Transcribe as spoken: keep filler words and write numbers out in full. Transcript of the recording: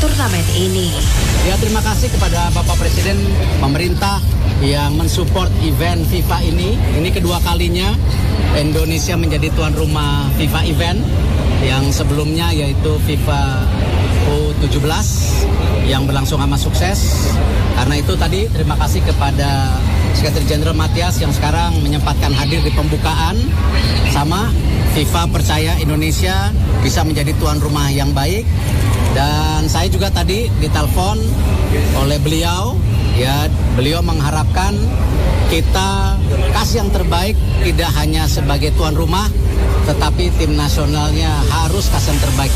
turnamen ini. Ya, terima kasih kepada Bapak Presiden, pemerintah yang mensupport event FIFA ini. Ini kedua kalinya Indonesia menjadi tuan rumah FIFA event, yang sebelumnya yaitu FIFA U tujuh belas yang berlangsung amat sukses. Karena itu tadi terima kasih kepada Sekretari Jenderal Matias yang sekarang menyempatkan hadir di pembukaan. Sama, FIFA percaya Indonesia bisa menjadi tuan rumah yang baik. Dan saya juga tadi ditelepon oleh beliau, ya beliau mengharapkan kita kasih yang terbaik, tidak hanya sebagai tuan rumah, tetapi tim nasionalnya harus kasih yang terbaik.